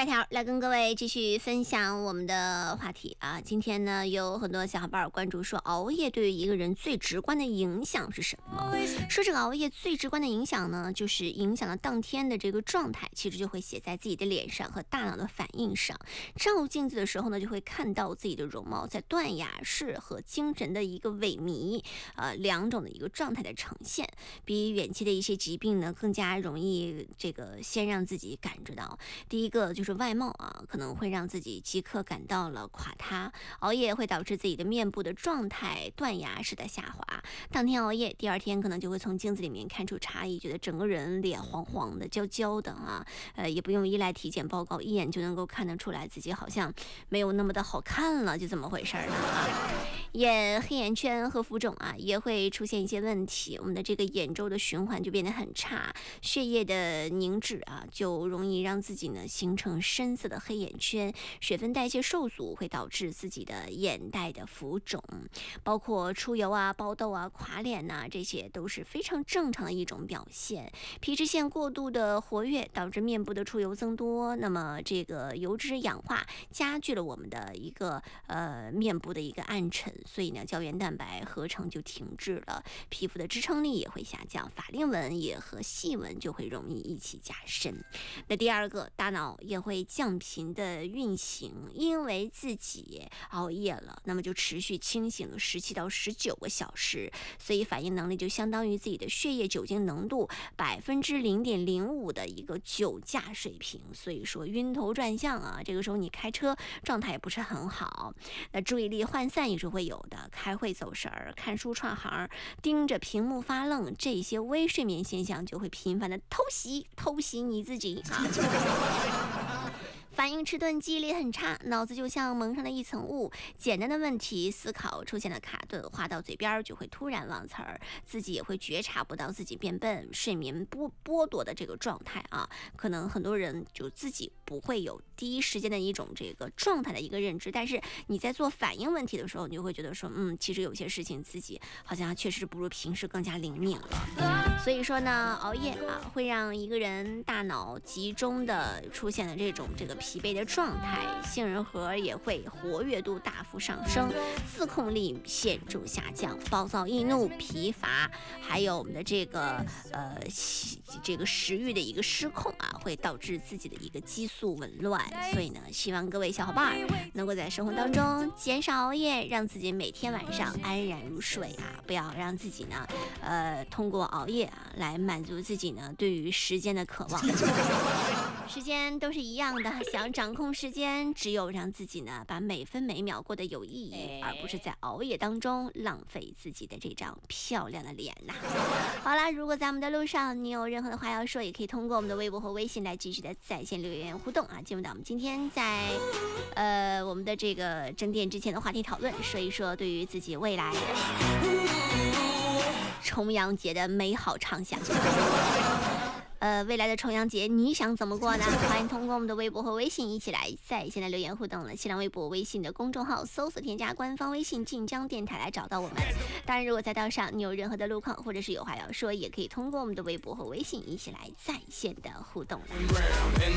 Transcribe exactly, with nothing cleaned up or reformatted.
条来跟各位继续分享我们的话题啊。今天呢，有很多小伙伴关注说，熬夜对于一个人最直观的影响是什么？说这个熬夜最直观的影响呢，就是影响了当天的这个状态，其实就会写在自己的脸上和大脑的反应上。照镜子的时候呢，就会看到自己的容貌在断崖式和精神的一个萎靡，呃，两种的一个状态的呈现，比远期的一些疾病呢更加容易这个先让自己感知到。第一个就是外貌啊，可能会让自己即刻感到了垮塌。熬夜会导致自己的面部的状态断崖式的下滑，当天熬夜，第二天可能就会从镜子里面看出差异，觉得整个人脸黄黄的、焦焦的啊，呃，也不用依赖体检报告，一眼就能够看得出来自己好像没有那么的好看了，就这么回事呢啊。眼黑眼圈和浮肿啊，也会出现一些问题，我们的这个眼周的循环就变得很差，血液的凝滞啊，就容易让自己呢形成深色的黑眼圈，水分代谢受阻会导致自己的眼袋的浮肿，包括出油啊、爆痘啊、垮脸呐、啊，这些都是非常正常的一种表现。皮脂腺过度的活跃导致面部的出油增多，那么这个油脂氧化加剧了我们的一个呃面部的一个暗沉，所以呢胶原蛋白合成就停滞了，皮肤的支撑力也会下降，法令纹也和细纹就会容易一起加深。那第二个，大脑也会降频的运行，因为自己熬夜了，那么就持续清醒了十七到十九个小时，所以反应能力就相当于自己的血液酒精浓度百分之零点零五的一个酒驾水平，所以说晕头转向啊，这个时候你开车状态也不是很好，那注意力涣散也是会有的，开会走神儿、看书串行、盯着屏幕发愣，这些微睡眠现象就会频繁的偷袭偷袭你自己啊。反应迟钝，记忆力很差，脑子就像蒙上了一层雾，简单的问题思考出现了卡顿，话到嘴边就会突然忘词儿，自己也会觉察不到自己变笨，睡眠剥剥夺的这个状态啊，可能很多人就自己不会有第一时间的一种这个状态的一个认知，但是你在做反应问题的时候，你就会觉得说，嗯，其实有些事情自己好像确实不如平时更加灵敏了。所以说呢，熬夜啊，会让一个人大脑集中的出现了这种这个疲惫的状态，杏仁核也会活跃度大幅上升，自控力显著下降，暴躁易怒、疲乏，还有我们的这个呃这个食欲的一个失控啊，会导致自己的一个激素紊乱。所以呢，希望各位小伙伴能够在生活当中减少熬夜，让自己每天晚上安然入睡啊，不要让自己呢呃通过熬夜啊来满足自己呢对于时间的渴望。时间都是一样的，想掌控时间，只有让自己呢把每分每秒过得有意义，而不是在熬夜当中浪费自己的这张漂亮的脸呐、啊。好啦，如果在我们的路上你有任何的话要说，也可以通过我们的微博和微信来继续的在线留言互动啊。进入到我们今天在呃我们的这个整点之前的话题讨论，说一说对于自己未来重阳节的美好畅想。呃，未来的重阳节你想怎么过呢？欢迎通过我们的微博和微信一起来在线的留言互动了。新浪微博、微信的公众号搜索添加官方微信晋江电台来找到我们。当然，如果在道上你有任何的路况或者是有话要说，也可以通过我们的微博和微信一起来在线的互动了。